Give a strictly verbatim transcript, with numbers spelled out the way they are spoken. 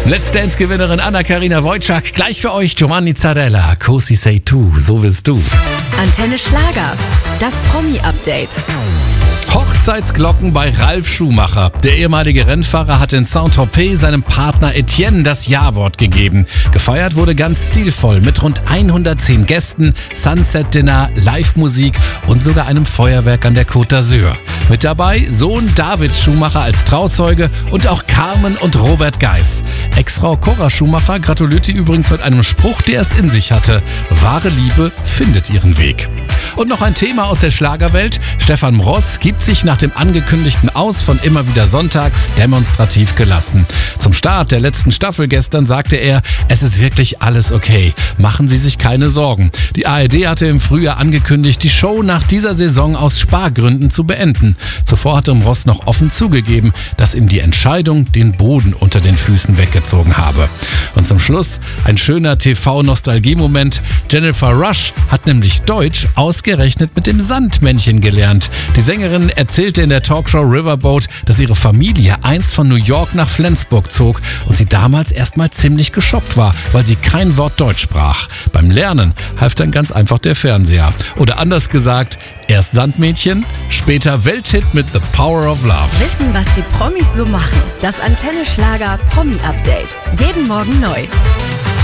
Let's Dance-Gewinnerin Anna-Karina Wojcik. Gleich für euch Giovanni Zarella, Cosi sei tu, so bist du. Antenne Schlager, das Promi-Update. Hochzeitsglocken bei Ralf Schumacher. Der ehemalige Rennfahrer hat in Saint-Tropez seinem Partner Etienne das Ja-Wort gegeben. Gefeiert wurde ganz stilvoll mit rund hundertzehn Gästen, Sunset-Dinner, Live-Musik und sogar einem Feuerwerk an der Côte d'Azur. Mit dabei Sohn David Schumacher als Trauzeuge und auch Carmen und Robert Geis. Ex-Frau Cora Schumacher gratulierte übrigens mit einem Spruch, der es in sich hatte. Wahre Liebe findet ihren Weg. Und noch ein Thema aus der Schlagerwelt. Stefan Mross gibt sich nach dem angekündigten Aus von Immer wieder sonntags demonstrativ gelassen. Zum Start der letzten Staffel gestern sagte er, es ist wirklich alles okay. Machen Sie sich keine Sorgen. Die A R D hatte im Frühjahr angekündigt, die Show nach dieser Saison aus Spargründen zu beenden. Zuvor hatte Mross noch offen zugegeben, dass ihm die Entscheidung den Boden unter den Füßen weggezogen habe. Und zum Schluss ein schöner T V-Nostalgie-Moment. Jennifer Rush hat nämlich Deutsch ausgerechnet mit dem Sandmännchen gelernt. Die Sängerin erzählte in der Talkshow Riverboat, dass ihre Familie einst von New York nach Flensburg zog und sie damals erstmal ziemlich geschockt war, weil sie kein Wort Deutsch sprach. Beim Lernen half dann ganz einfach der Fernseher. Oder anders gesagt, erst Sandmädchen, später Welthit mit The Power of Love. Wissen, was die Promis so machen. Das Antenne Schlager Promi-Update. Jeden Morgen neu.